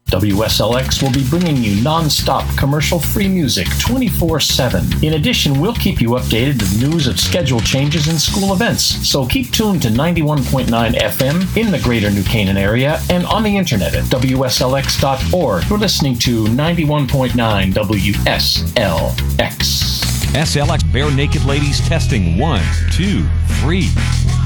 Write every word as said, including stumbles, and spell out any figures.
W S L X will be bringing you non-stop commercial-free music twenty-four seven. In addition, we'll keep you updated with news of schedule changes and school events. So keep tuned to ninety-one point nine F M in the greater New Canaan area and on the internet at W S L X dot org. You're listening to ninety-one point nine W S L X. S L X Bare Naked Ladies testing. One, two, three.